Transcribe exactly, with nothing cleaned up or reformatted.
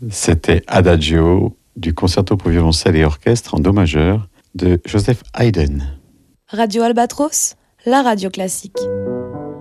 C'était Adagio du concerto pour violoncelle et orchestre en do majeur de Joseph Haydn. Radio Albatros, la radio classique.